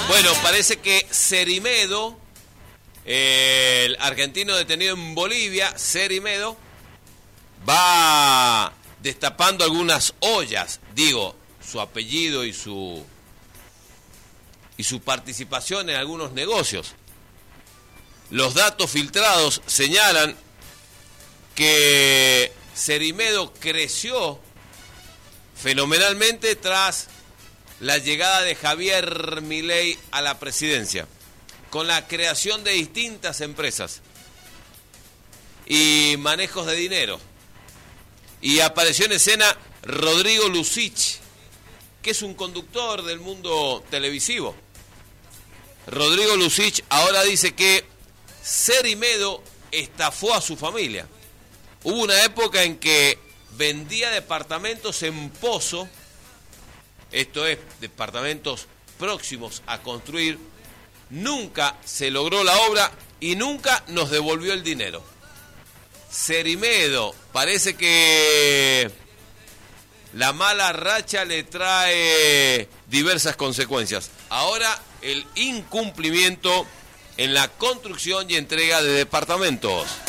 Bueno, parece que Cerimedo, el argentino detenido en Bolivia, Cerimedo, va destapando algunas ollas, digo, su apellido y su participación en algunos negocios. Los datos filtrados señalan que Cerimedo creció fenomenalmente tras la llegada de Javier Milei a la presidencia, con la creación de distintas empresas y manejos de dinero. Y apareció en escena Rodrigo Lucich, que es un conductor del mundo televisivo. Rodrigo Lucich ahora dice que Cerimedo estafó a su familia. Hubo una época en que vendía departamentos en Pozo, esto es, departamentos próximos a construir, nunca se logró la obra y nunca nos devolvió el dinero. Cerimedo, parece que la mala racha le trae diversas consecuencias. Ahora el incumplimiento en la construcción y entrega de departamentos.